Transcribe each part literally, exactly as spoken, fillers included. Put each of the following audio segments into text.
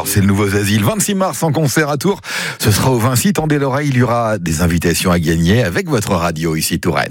c'est le nouveau Zazie. Le vingt-six mars en concert à Tours. Ce sera au Vinci. Tendez l'oreille, il y aura des invitations à gagner avec votre radio ici Touraine.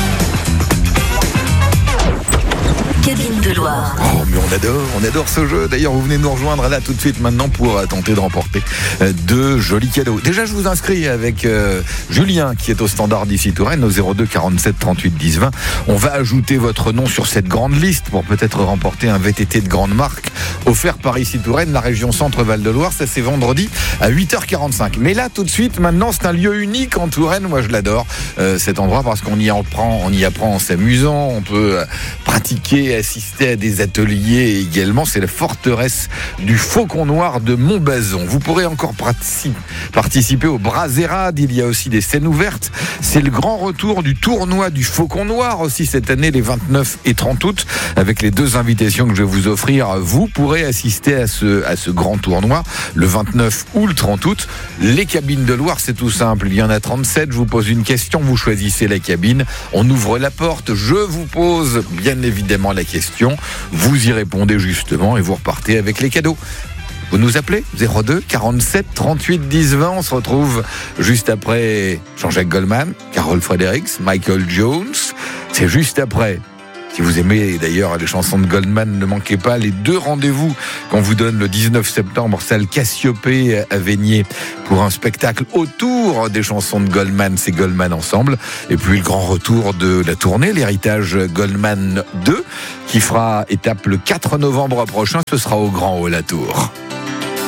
Cabine de Loire. Oh, mais on adore, on adore ce jeu. D'ailleurs, vous venez nous rejoindre là tout de suite maintenant pour tenter de remporter de jolis cadeaux. Déjà, je vous inscris avec euh, Julien qui est au standard d'ici Touraine au zéro deux quarante-sept trente-huit dix vingt. On va ajouter votre nom sur cette grande liste pour peut-être remporter un V T T de grande marque offert par ici Touraine, la région Centre-Val de Loire. Ça, c'est vendredi à huit heures quarante-cinq. Mais là, tout de suite, maintenant, c'est un lieu unique en Touraine. Moi, je l'adore, euh, cet endroit, parce qu'on y apprend, on y apprend en s'amusant. On peut euh, pratiquer, assister à des ateliers également. C'est la forteresse du Faucon Noir de Montbazon. Vous pourrez encore partici- participer au Brasérade. Il y a aussi des scènes ouvertes. C'est le grand retour du tournoi du Faucon Noir aussi cette année, les vingt-neuf et trente août, avec les deux invitations que je vais vous offrir. Vous pourrez assister à ce, à ce grand tournoi le vingt-neuf ou le trente août. Les cabines de Loire, c'est tout simple. Il y en a trente-sept. Je vous pose une question. Vous choisissez la cabine. On ouvre la porte. Je vous pose bien évidemment la question. Vous y répondez justement et vous repartez avec les cadeaux. Vous nous appelez zéro deux quarante-sept trente-huit dix vingt. On se retrouve juste après Jean-Jacques Goldman, Carol Fredericks, Michael Jones. C'est juste après. Si vous aimez d'ailleurs les chansons de Goldman, ne manquez pas les deux rendez-vous qu'on vous donne le dix-neuf septembre, salle Cassiopée à Vénier, pour un spectacle autour des chansons de Goldman. C'est Goldman Ensemble. Et puis le grand retour de la tournée, l'héritage Goldman deux, qui fera étape le quatre novembre prochain. Ce sera au Grand Hall à Tours.